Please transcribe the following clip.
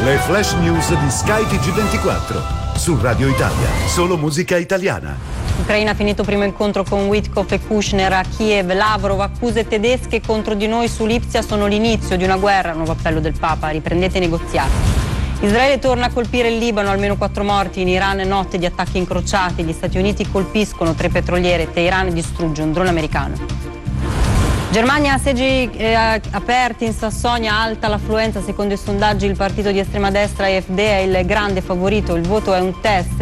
Le flash news di Sky TG24 su Radio Italia, solo musica italiana. Ucraina ha finito primo incontro con Witkoff e Kushner a Kiev. Lavrov, accuse tedesche contro di noi su Lipsia sono l'inizio di una guerra. Nuovo appello del Papa, riprendete i negoziati. Israele torna a colpire il Libano, almeno 4 morti. In Iran notte di attacchi incrociati. Gli Stati Uniti colpiscono 3 petroliere. Teheran distrugge un drone americano. Germania, seggi aperti in Sassonia, alta l'affluenza. Secondo i sondaggi il partito di estrema destra AfD è il grande favorito. Il voto è un test